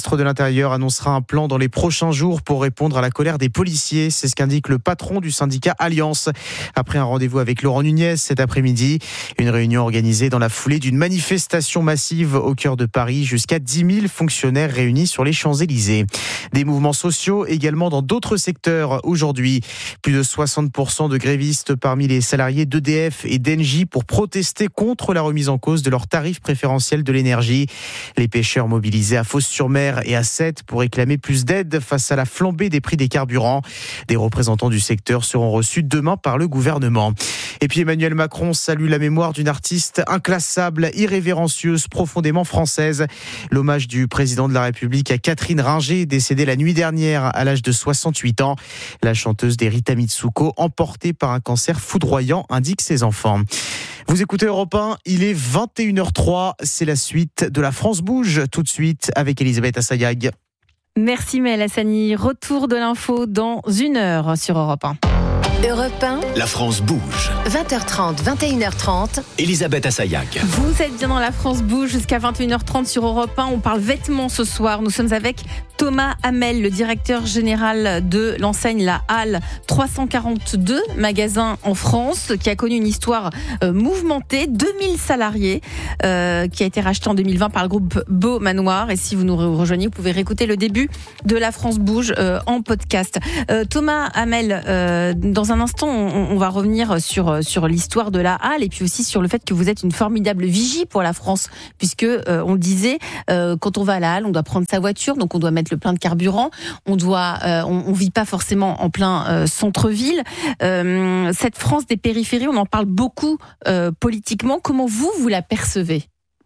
ministre de l'Intérieur annoncera un plan dans les prochains jours pour répondre à la colère des policiers. C'est ce qu'indique le patron du syndicat Alliance. Après un rendez-vous avec Laurent Nunez cet après-midi, une réunion organisée dans la foulée d'une manifestation massive au cœur de Paris. Jusqu'à 10 000 fonctionnaires réunis sur les Champs-Élysées. Des mouvements sociaux également dans d'autres secteurs aujourd'hui. Plus de 60% de grévistes parmi les salariés d'EDF et d'Engie pour protester contre la remise en cause de leurs tarifs préférentiels de l'énergie. Les pêcheurs mobilisés à Fos-sur-Mer et à Sète pour réclamer plus d'aide face à la flambée des prix des carburants. Des représentants du secteur seront reçus demain par le gouvernement. Et puis Emmanuel Macron salue la mémoire d'une artiste inclassable, irrévérencieuse, profondément française. L'hommage du président de la République à Catherine Ringer, décédée la nuit dernière à l'âge de 68 ans. La chanteuse des Rita Mitsuko, emportée par un cancer foudroyant, indique ses enfants. Vous écoutez Europe 1, il est 21h03, c'est la suite de La France bouge, tout de suite avec Elisabeth Assayag. Merci Maëlle Hassani, retour de l'info dans 1 heure sur Europe 1. Europe 1, La France bouge. 20h30, 21h30. Elisabeth Assayag. Vous êtes bien dans La France bouge jusqu'à 21h30 sur Europe 1. On parle vêtements ce soir. Nous sommes avec Thomas Hamel, le directeur général de l'enseigne La Halle. 342 magasins en France, qui a connu une histoire mouvementée. 2000 salariés, qui a été racheté en 2020 par le groupe Beau Manoir. Et si vous nous rejoignez, vous pouvez réécouter le début de La France bouge en podcast. Thomas Hamel, dans un instant, on va revenir sur l'histoire de la Halle et puis aussi sur le fait que vous êtes une formidable vigie pour la France, puisque on le disait, quand on va à la Halle, on doit prendre sa voiture, donc on doit mettre le plein de carburant, on vit pas forcément en plein centre-ville. Cette France des périphéries, on en parle beaucoup politiquement. Comment vous la percevez ?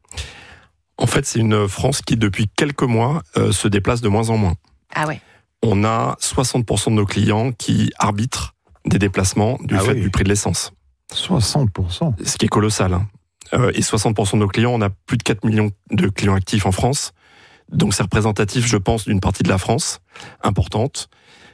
En fait, c'est une France qui, depuis quelques mois, se déplace de moins en moins. Ah ouais. On a 60% de nos clients qui arbitrent des déplacements du prix de l'essence. 60%. Ce qui est colossal. Et 60% de nos clients, on a plus de 4 millions de clients actifs en France. Donc c'est représentatif, je pense, d'une partie de la France importante.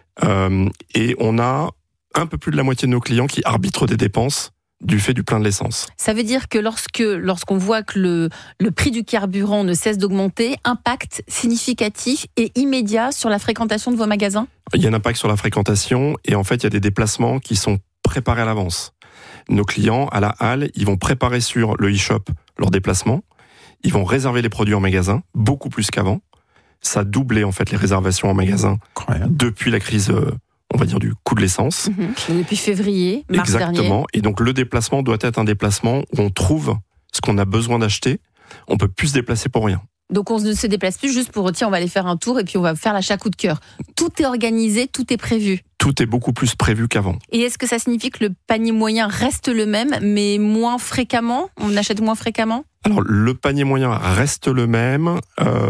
Et on a un peu plus de la moitié de nos clients qui arbitrent des dépenses du fait du plein de l'essence. Ça veut dire que lorsqu'on voit que le prix du carburant ne cesse d'augmenter, impact significatif et immédiat sur la fréquentation de vos magasins ? Il y a un impact sur la fréquentation et en fait, il y a des déplacements qui sont préparés à l'avance. Nos clients, à la Halle, ils vont préparer sur le e-shop leur déplacement. Ils vont réserver les produits en magasin, beaucoup plus qu'avant. Ça a doublé en fait les réservations en magasin depuis la crise on va dire du coût de l'essence. Depuis février, mars dernier. Exactement. Et donc le déplacement doit être un déplacement où on trouve ce qu'on a besoin d'acheter. On peut plus se déplacer pour rien. Donc on ne se déplace plus juste pour tiens, on va aller faire un tour et puis on va faire l'achat coup de cœur. Tout est organisé, tout est prévu. Tout est beaucoup plus prévu qu'avant. Et est-ce que ça signifie que le panier moyen reste le même, mais moins fréquemment ? On achète moins fréquemment ? Alors le panier moyen reste le même.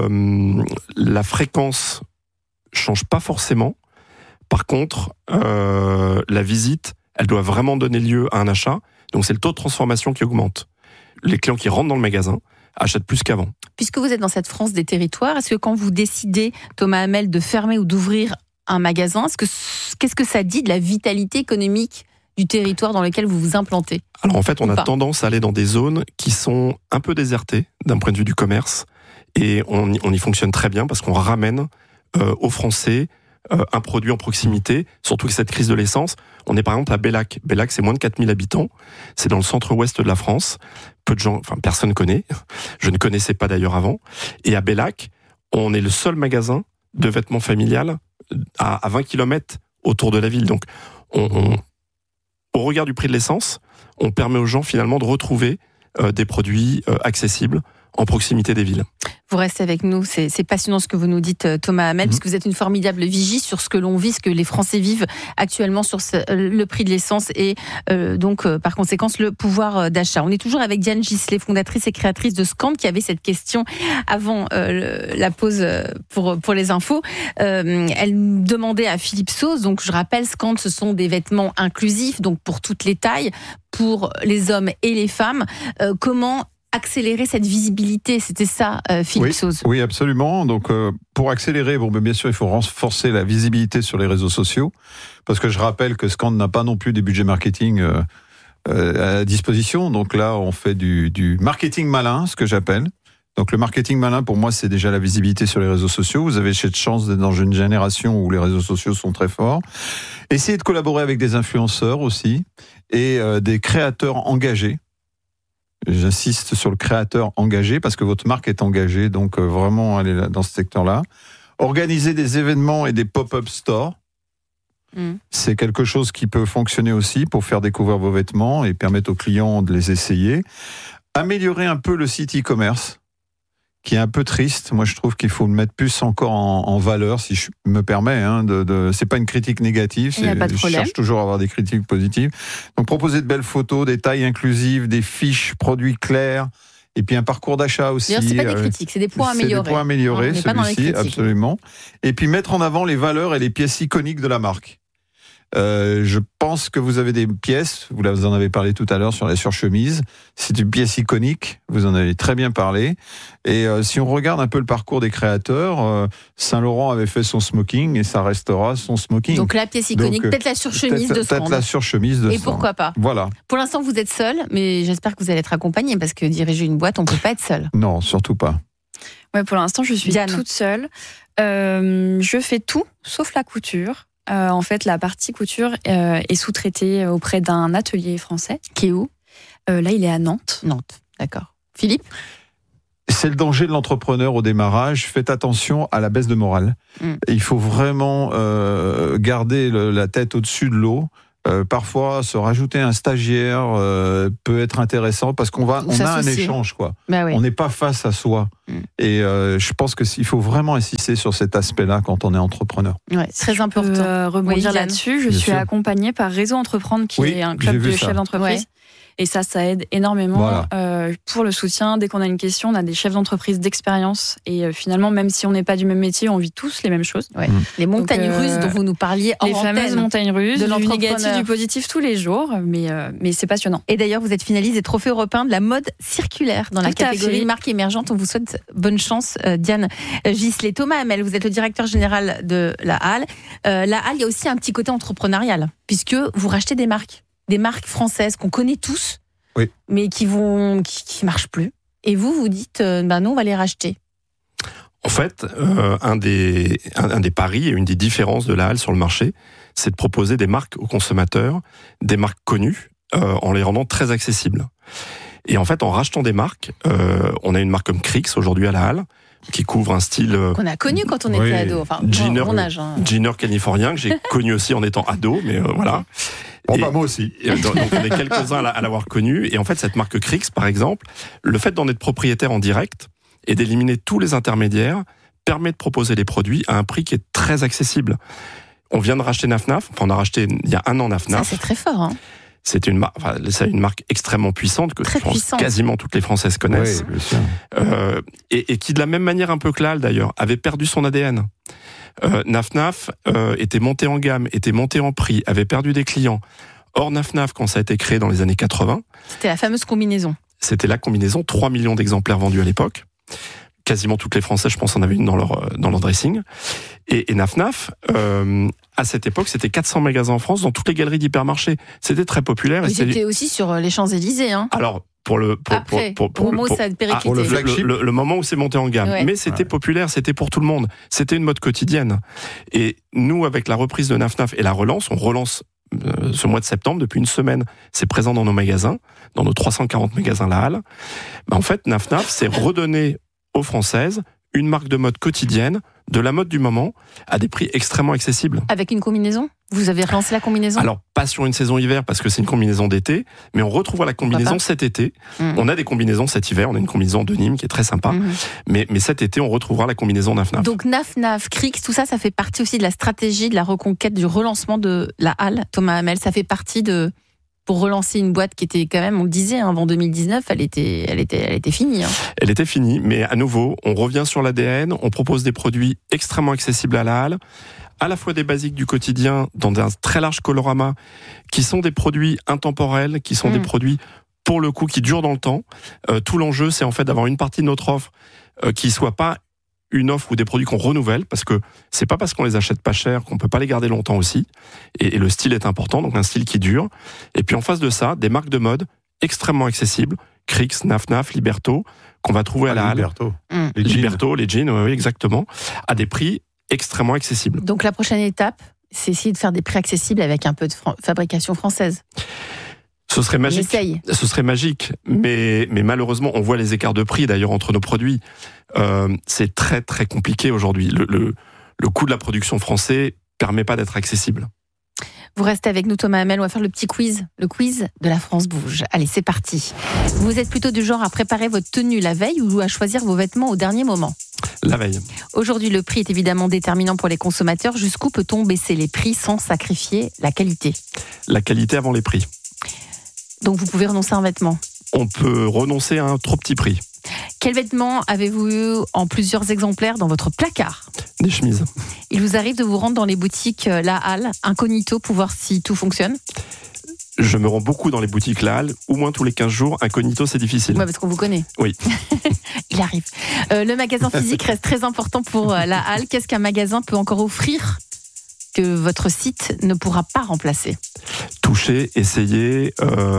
La fréquence change pas forcément. Par contre, la visite, elle doit vraiment donner lieu à un achat. Donc c'est le taux de transformation qui augmente. Les clients qui rentrent dans le magasin achètent plus qu'avant. Puisque vous êtes dans cette France des territoires, est-ce que quand vous décidez, Thomas Hamel, de fermer ou d'ouvrir un magasin, qu'est-ce que ça dit de la vitalité économique du territoire dans lequel vous vous implantez ? Alors en fait, on a tendance à aller dans des zones qui sont un peu désertées d'un point de vue du commerce. Et on y fonctionne très bien parce qu'on ramène aux Français un produit en proximité, surtout que cette crise de l'essence. On est par exemple à Bellac. Bellac, c'est moins de 4000 habitants. C'est dans le centre-ouest de la France. Peu de gens, personne connaît. Je ne connaissais pas d'ailleurs avant. Et à Bellac, on est le seul magasin de vêtements familial à 20 km autour de la ville. Donc, au regard du prix de l'essence, on permet aux gens finalement de retrouver des produits accessibles en proximité des villes. Vous restez avec nous, c'est passionnant ce que vous nous dites, Thomas Hamel, puisque vous êtes une formidable vigie sur ce que l'on vit, ce que les Français vivent actuellement sur le prix de l'essence et donc par conséquent le pouvoir d'achat. On est toujours avec Diane Gisley, fondatrice et créatrice de Scand, qui avait cette question avant la pause pour les infos. Elle demandait à Philippe Sauce, donc je rappelle, Scand, ce sont des vêtements inclusifs, donc pour toutes les tailles, pour les hommes et les femmes. Comment accélérer cette visibilité, c'était ça, Philippe Sauce. Oui, absolument. Donc, pour accélérer, bien sûr, il faut renforcer la visibilité sur les réseaux sociaux, parce que je rappelle que Scand n'a pas non plus des budgets marketing à disposition. Donc là, on fait du marketing malin, ce que j'appelle. Donc le marketing malin, pour moi, c'est déjà la visibilité sur les réseaux sociaux. Vous avez cette chance d'être dans une génération où les réseaux sociaux sont très forts. Essayez de collaborer avec des influenceurs aussi et des créateurs engagés. J'insiste sur le créateur engagé parce que votre marque est engagée, donc vraiment aller dans ce secteur-là. Organiser des événements et des pop-up stores. C'est quelque chose qui peut fonctionner aussi pour faire découvrir vos vêtements et permettre aux clients de les essayer. Améliorer un peu le site e-commerce, qui est un peu triste. Moi, je trouve qu'il faut le mettre plus encore en valeur, si je me permets. C'est pas une critique négative. Je cherche toujours à avoir des critiques positives. Donc, proposer de belles photos, des tailles inclusives, des fiches produits clairs, et puis un parcours d'achat aussi. D'ailleurs, c'est pas des critiques, c'est des points améliorés. C'est des points améliorés, celui-ci, absolument. Et puis mettre en avant les valeurs et les pièces iconiques de la marque. Je pense que vous avez des pièces, vous en avez parlé tout à l'heure sur la surchemise, c'est une pièce iconique, vous en avez très bien parlé, et si on regarde un peu le parcours des créateurs, Saint-Laurent avait fait son smoking et ça restera son smoking. Donc la pièce iconique, peut-être la surchemise de Strand. Peut-être la surchemise de Strand. Et pourquoi pas. Voilà. Pour l'instant vous êtes seul, mais j'espère que vous allez être accompagné, parce que diriger une boîte, on ne peut pas être seul. Non, surtout pas. Ouais, pour l'instant je suis toute seule, je fais tout, sauf la couture. En fait, la partie couture est sous-traitée auprès d'un atelier français. Qui est où ? Là, il est à Nantes. Nantes, d'accord. Philippe ? C'est le danger de l'entrepreneur au démarrage. Faites attention à la baisse de morale. Il faut vraiment garder la tête au-dessus de l'eau. Parfois, se rajouter un stagiaire peut être intéressant parce qu'on a un échange, quoi. Bah oui. On n'est pas face à soi. Et je pense qu'il faut vraiment insister sur cet aspect-là quand on est entrepreneur. Ouais, très important. Rebondir là-dessus. Je suis accompagnée par Réseau Entreprendre, qui est un club de chefs d'entreprise. Ouais. Et ça aide énormément pour le soutien. Dès qu'on a une question, on a des chefs d'entreprise d'expérience. Et finalement, même si on n'est pas du même métier, on vit tous les mêmes choses. Ouais. Les montagnes russes dont vous nous parliez en antenne. Les fameuses montagnes russes, du négatif, du positif tous les jours. Mais c'est passionnant. Et d'ailleurs, vous êtes finaliste des trophées européens de la mode circulaire dans la catégorie marque émergente. On vous souhaite bonne chance, Diane Gisley. Thomas Hamel, vous êtes le directeur général de la Halle. La Halle, il y a aussi un petit côté entrepreneurial, puisque vous rachetez des marques françaises qu'on connaît tous, mais qui marchent plus. Et vous dites, non, on va les racheter. En fait, un des paris et une des différences de la Halle sur le marché, c'est de proposer des marques aux consommateurs, des marques connues, en les rendant très accessibles. Et en fait, en rachetant des marques, on a une marque comme Crix aujourd'hui à la Halle, qui couvre un style... qu'on a connu quand on était ado, enfin, mon âge. Jeaner californien, que j'ai connu aussi en étant ado, mais voilà. Moi aussi. Donc on est quelques-uns à l'avoir connu. Et en fait, cette marque Crix, par exemple, le fait d'en être propriétaire en direct et d'éliminer tous les intermédiaires permet de proposer les produits à un prix qui est très accessible. On vient de racheter Naf Naf, on a racheté il y a un an Naf Naf. Ça, c'est très fort, hein. C'est une marque extrêmement puissante que je pense quasiment toutes les Françaises connaissent. Oui, bien sûr. Et qui, de la même manière un peu que l'Halle d'ailleurs, avait perdu son ADN. Naf Naf était monté en gamme, était monté en prix, avait perdu des clients. Or, Naf Naf, quand ça a été créé dans les années 80... C'était la fameuse combinaison. C'était la combinaison, 3 millions d'exemplaires vendus à l'époque. Quasiment toutes les Français, je pense, en avaient une dans leur dressing. Et Naf Naf, à cette époque, c'était 400 magasins en France, dans toutes les galeries d'hypermarchés. C'était très populaire. Ils étaient aussi sur les Champs-Élysées. Hein. Alors, pour le moment où c'est monté en gamme. Ouais. Mais c'était populaire, c'était pour tout le monde. C'était une mode quotidienne. Et nous, avec la reprise de Naf Naf et la relance, on relance ce mois de septembre, depuis une semaine, c'est présent dans nos magasins, dans nos 340 magasins La Halle. En fait, Naf Naf, c'est redonner aux Françaises une marque de mode quotidienne, de la mode du moment, à des prix extrêmement accessibles. Avec une combinaison ? Vous avez relancé la combinaison ? Alors, pas sur une saison hiver, parce que c'est une combinaison d'été, mais on retrouvera la combinaison cet été. On a des combinaisons cet hiver, on a une combinaison de Nîmes qui est très sympa, mais cet été, on retrouvera la combinaison Naf Naf. Donc Naf Naf, Crix, tout ça, ça fait partie aussi de la stratégie de la reconquête, du relancement de la Halle, Thomas Hamel, ça fait partie de... Pour relancer une boîte qui était quand même, on le disait, avant 2019, elle était finie. Hein. Elle était finie, mais à nouveau, on revient sur l'ADN, on propose des produits extrêmement accessibles à la Halle, à la fois des basiques du quotidien, dans un très large colorama, qui sont des produits intemporels, qui sont des produits, pour le coup, qui durent dans le temps. Tout l'enjeu, c'est en fait d'avoir une partie de notre offre qui soit pas une offre ou des produits qu'on renouvelle, parce que c'est pas parce qu'on les achète pas cher qu'on peut pas les garder longtemps aussi. Et le style est important, donc un style qui dure. Et puis en face de ça, des marques de mode extrêmement accessibles, Krix, Naf Naf, Liberto, qu'on va trouver à la halle. Liberto, les jeans, oui, exactement, à des prix extrêmement accessibles. Donc la prochaine étape, c'est essayer de faire des prix accessibles avec un peu de fabrication française. Ce serait magique. Ce serait magique, mais malheureusement, on voit les écarts de prix d'ailleurs entre nos produits. C'est très très compliqué aujourd'hui. Le coût de la production français permet pas d'être accessible. Vous restez avec nous, Thomas Hamel. On va faire le petit quiz, le quiz de la France bouge. Allez, c'est parti. Vous êtes plutôt du genre à préparer votre tenue la veille ou à choisir vos vêtements au dernier moment ? La veille. Aujourd'hui, le prix est évidemment déterminant pour les consommateurs. Jusqu'où peut-on baisser les prix sans sacrifier la qualité ? La qualité avant les prix. Donc vous pouvez renoncer à un vêtement ? On peut renoncer à un trop petit prix. Quel vêtement avez-vous eu en plusieurs exemplaires dans votre placard ? Des chemises. Il vous arrive de vous rendre dans les boutiques La Halle, incognito, pour voir si tout fonctionne ? Je me rends beaucoup dans les boutiques La Halle, au moins tous les 15 jours. Incognito, c'est difficile. Ouais, parce qu'on vous connaît. Oui. Il arrive. Le magasin physique reste très important pour La Halle. Qu'est-ce qu'un magasin peut encore offrir que votre site ne pourra pas remplacer ? Toucher, essayer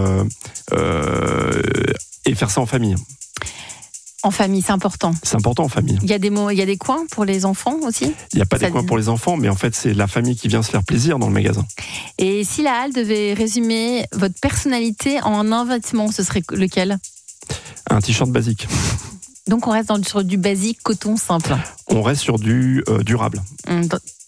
et faire ça en famille. En famille, c'est important. C'est important en famille. Il y a des coins pour les enfants aussi ? Il n'y a pas des coins pour les enfants, mais en fait, c'est la famille qui vient se faire plaisir dans le magasin. Et si La Halle devait résumer votre personnalité en un vêtement, ce serait lequel ? Un t-shirt basique. Donc on reste sur du basique, coton simple. On reste sur du durable. Durable ?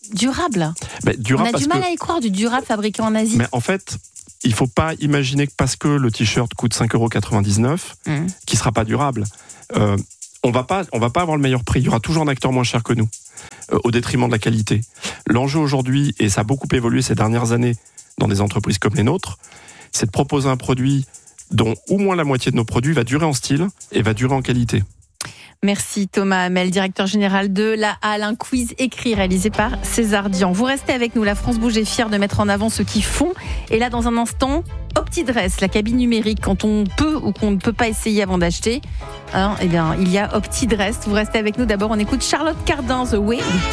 Durable. On a du mal à y croire, du durable fabriqué en Asie. Mais en fait, il ne faut pas imaginer que parce que le t-shirt coûte 5,99 €, qu'il ne sera pas durable. On va pas avoir le meilleur prix. Il y aura toujours un acteur moins cher que nous, au détriment de la qualité. L'enjeu aujourd'hui, et ça a beaucoup évolué ces dernières années dans des entreprises comme les nôtres, c'est de proposer un produit dont au moins la moitié de nos produits va durer en style et va durer en qualité. Merci Thomas Hamel, directeur général de La Halle. Un quiz écrit réalisé par César Dian. Vous restez avec nous, la France bouge est fière de mettre en avant ceux qui font. Et là, dans un instant, OptiDress, la cabine numérique, quand on peut ou qu'on ne peut pas essayer avant d'acheter. Il y a OptiDress. Vous restez avec nous. D'abord, on écoute Charlotte Cardin, The Way.